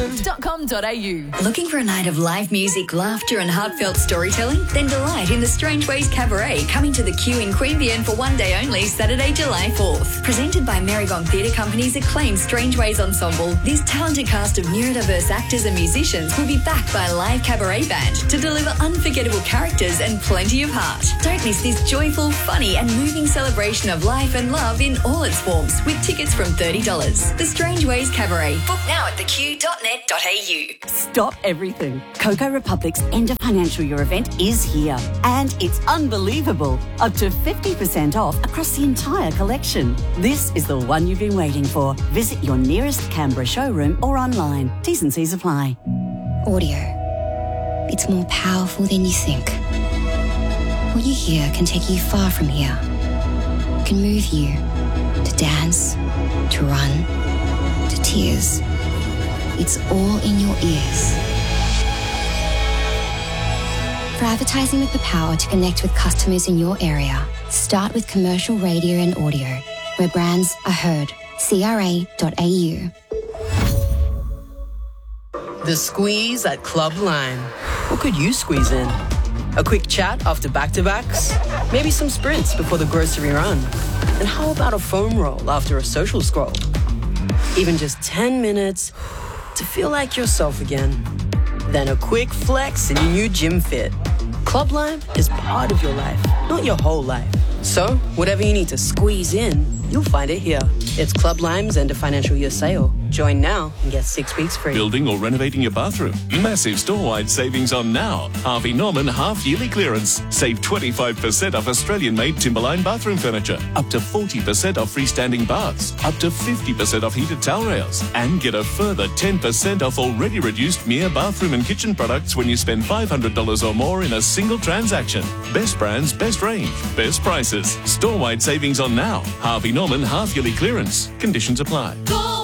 canberramove.com.au. Looking for a night of live music, laughter and heartfelt storytelling? Then delight in the Strange Ways Cabaret, coming to the Q in Queanbeyan for one day only, Saturday, July 4th. Presented by Marygong Theatre Company's acclaimed Strange Ways Ensemble, this talented cast of neurodiverse actors and musicians will be backed by a live cabaret band to deliver unforgettable characters and plenty of heart. Don't miss this joyful, funny and moving celebration of life and love in all its forms, with tickets from $30. The Strange Ways Cabaret. Book now at theq.net.au. Stop everything. Coco Republic's end of financial year event is here. And it's unbelievable. Up to 50% off across the entire collection. This is the one you've been waiting for. Visit your nearest Canberra showroom or online. T's and C's apply. Audio. It's more powerful than you think. What you hear can take you far from here. It can move you to dance, to run, to tears. It's all in your ears. For advertising with the power to connect with customers in your area, start with commercial radio and audio, where brands are heard. CRA.au. The squeeze at Club Lime. What could you squeeze in? A quick chat after back-to-backs? Maybe some sprints before the grocery run? And how about a foam roll after a social scroll? Even just 10 minutes to feel like yourself again. Then a quick flex in your new gym fit. Club Lime is part of your life, not your whole life. So, whatever you need to squeeze in, you'll find it here. It's Club Lime's end of financial year sale. Join now and get 6 weeks free. Building or renovating your bathroom? Massive store-wide savings on now. Harvey Norman half-yearly clearance. Save 25% off Australian-made Timberline bathroom furniture. Up to 40% off freestanding baths. Up to 50% off heated towel rails. And get a further 10% off already reduced Mia bathroom and kitchen products when you spend $500 or more in a single transaction. Best brands, best range, best prices. Store-wide savings on now. Harvey Norman half-yearly clearance. Conditions apply.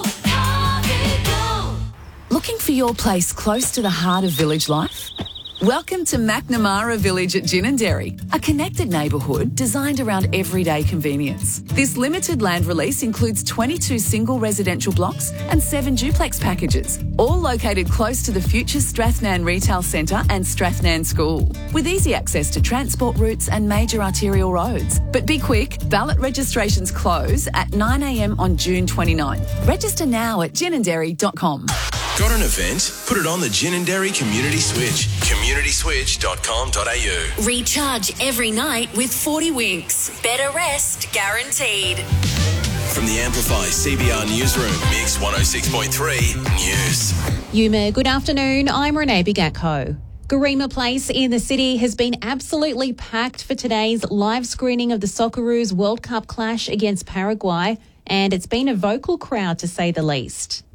Looking for your place close to the heart of village life? Welcome to McNamara Village at Ginninderry, a connected neighbourhood designed around everyday convenience. This limited land release includes 22 single residential blocks and 7 duplex packages, all located close to the future Strathnan Retail Centre and Strathnan School, with easy access to transport routes and major arterial roads. But be quick, ballot registrations close at 9 a.m. on June 29. Register now at ginninderry.com. Got an event? Put it on the Ginninderry Community Switch. communityswitch.com.au. Recharge every night with 40 winks. Better rest guaranteed. From the Amplify CBR Newsroom, Mix 106.3 News. Yuma, good afternoon. I'm Renee Bigatko. Garema Place in the city has been absolutely packed for today's live screening of the Socceroos World Cup clash against Paraguay, and it's been a vocal crowd to say the least.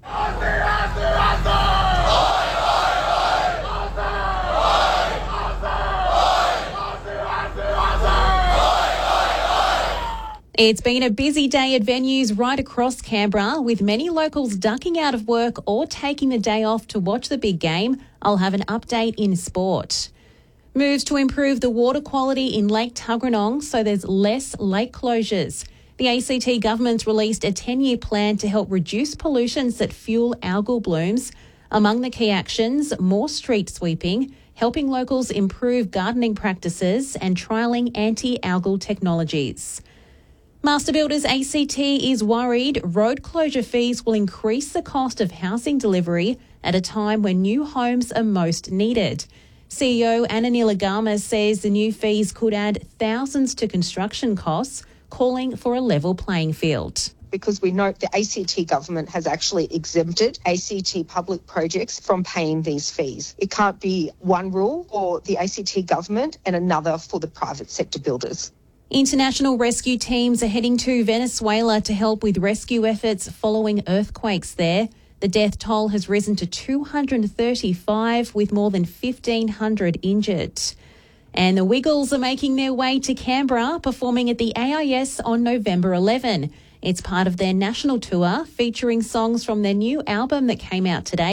It's been a busy day at venues right across Canberra, with many locals ducking out of work or taking the day off to watch the big game. I'll have an update in sport. Moves to improve the water quality in Lake Tuggeranong so there's less lake closures. The ACT government's released a 10-year plan to help reduce pollutions that fuel algal blooms. Among the key actions, more street sweeping, helping locals improve gardening practices and trialling anti-algal technologies. Master Builders ACT is worried road closure fees will increase the cost of housing delivery at a time when new homes are most needed. CEO Anna Nilagama says the new fees could add thousands to construction costs, calling for a level playing field. Because we note the ACT government has actually exempted ACT public projects from paying these fees. It can't be one rule for the ACT government and another for the private sector builders. International rescue teams are heading to Venezuela to help with rescue efforts following earthquakes there. The death toll has risen to 235, with more than 1,500 injured. And the Wiggles are making their way to Canberra, performing at the AIS on November 11. It's part of their national tour, featuring songs from their new album that came out today.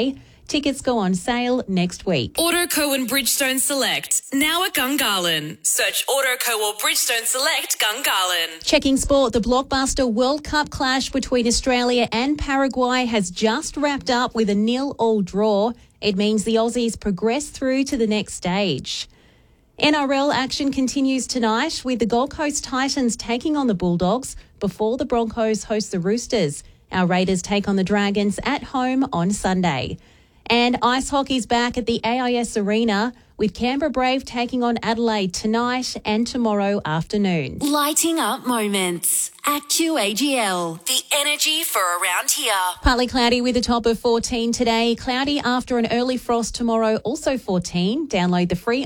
Tickets go on sale next week. Autoco and Bridgestone Select, now at Gungahlin. Search Autoco or Bridgestone Select Gungahlin. Checking sport, the blockbuster World Cup clash between Australia and Paraguay has just wrapped up with a 0-0 draw. It means the Aussies progress through to the next stage. NRL action continues tonight with the Gold Coast Titans taking on the Bulldogs before the Broncos host the Roosters. Our Raiders take on the Dragons at home on Sunday. And ice hockey's back at the AIS Arena with Canberra Brave taking on Adelaide tonight and tomorrow afternoon. Lighting up moments at QAGL. The energy for around here. Partly cloudy with a top of 14 today. Cloudy after an early frost tomorrow, also 14. Download the free